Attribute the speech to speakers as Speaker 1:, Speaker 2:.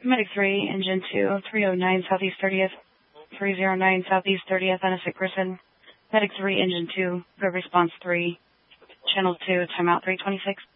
Speaker 1: Medic 3, Engine 2, 309 Southeast 30th, 309 Southeast 30th on a sick person. Medic 3, Engine 2, good response 3, Channel 2, timeout 326.